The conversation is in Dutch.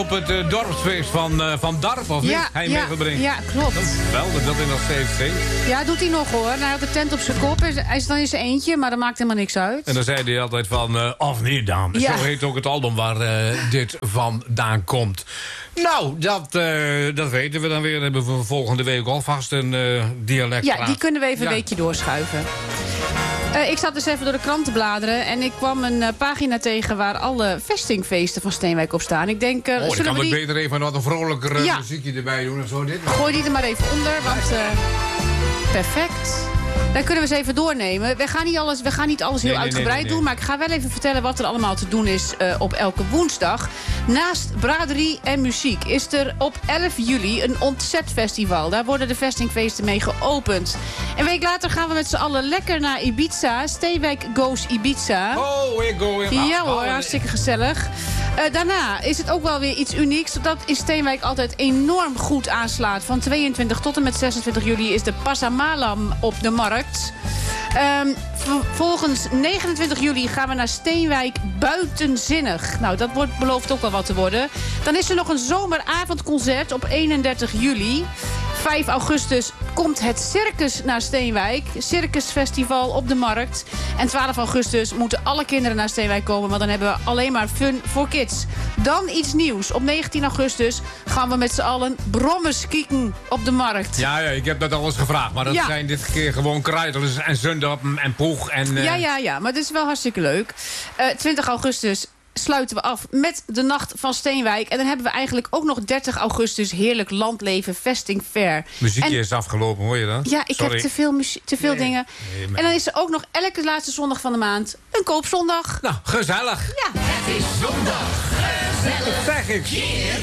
Op het dorpsfeest van Darp, of niet? Hij meegebrengt. Ja, klopt. Geweldig dat hij nog steeds zingt. Ja, doet hij nog hoor. Hij had de tent op zijn kop. Hij is dan in zijn eentje, maar dat maakt helemaal niks uit. En dan zei hij altijd van, of niet dan. Ja. Zo heet ook het album waar dit vandaan komt. Nou, dat weten we dan weer. Hebben we volgende week alvast een dialect. Ja, die kunnen we even een weekje doorschuiven. Ik zat dus even door de krant te bladeren en ik kwam een pagina tegen waar alle vestingfeesten van Steenwijk op staan. Ik denk, dan zullen kan we ik die... beter even wat een vrolijker muziekje erbij doen of zo. Dit. Gooi die er maar even onder, want perfect. Dan kunnen we eens even doornemen. We gaan niet alles heel uitgebreid doen, maar ik ga wel even vertellen wat er allemaal te doen is op elke woensdag. Naast braderie en muziek is er op 11 juli een ontzetfestival. Daar worden de vestingfeesten mee geopend. Een week later gaan we met z'n allen lekker naar Ibiza. Steenwijk Goes Ibiza. Oh, ik go in. Ja hoor, hartstikke gezellig. Daarna is het ook wel weer iets unieks. Dat in Steenwijk altijd enorm goed aanslaat. Van 22 tot en met 26 juli is de Passamalam op de markt. Volgens 29 juli gaan we naar Steenwijk Buitenzinnig. Nou, dat belooft ook wel wat te worden. Dan is er nog een zomeravondconcert op 31 juli. 5 augustus komt het circus naar Steenwijk. Circusfestival op de markt. En 12 augustus moeten alle kinderen naar Steenwijk komen. Want dan hebben we alleen maar fun voor kids. Dan iets nieuws. Op 19 augustus gaan we met z'n allen brommes kieken op de markt. Ja, ik heb dat al eens gevraagd. Maar dat zijn dit keer gewoon kruidels en zundappen en poeg. En, Ja, maar het is wel hartstikke leuk. 20 augustus sluiten we af met de Nacht van Steenwijk. En dan hebben we eigenlijk ook nog 30 augustus heerlijk landleven vesting fair. Muziekje is afgelopen, hoor je dat? Ja, ik heb te veel dingen. Nee, en dan is er ook nog elke laatste zondag van de maand een koopzondag. Nou, gezellig. Ja. Het is zondag. Gezellig. Zeg ik.